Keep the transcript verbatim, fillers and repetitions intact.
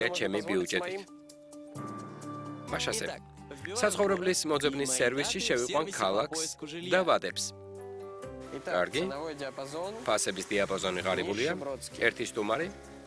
ჩემი ბიუჯეტით. მაშასე. საცხოვრებლის მოძებნის სერვისში შევიყვან ქალაქს და ვადებს. კარგი. ფასების დიაპაზონი ღარიბულია. ერთი სტუმარი.